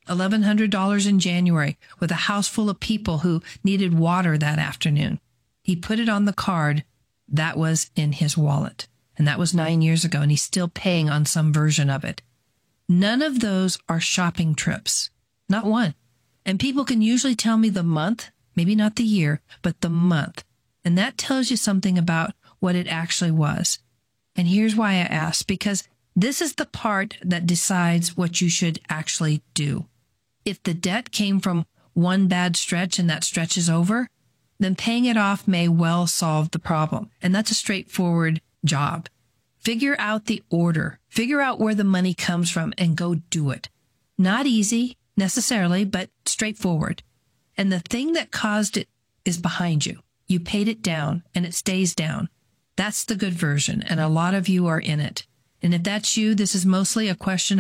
$1,100 in January, with a house full of people who needed water that afternoon. He put it on the card. That was in his wallet. And that was 9 years ago, and he's still paying on some version of it. None of those are shopping trips. Not one. And people can usually tell me the month, maybe not the year, but the month. And that tells you something about what it actually was. And here's why I asked, because this is the part that decides what you should actually do. If the debt came from one bad stretch and that stretch is over, then paying it off may well solve the problem. And that's a straightforward job. Figure out the order Figure out where the money comes from and go do it. Not easy necessarily, but straightforward. And the thing that caused it is behind you. You paid it down and it stays down. That's the good version. And a lot of you are in it. And if that's you, this is mostly a question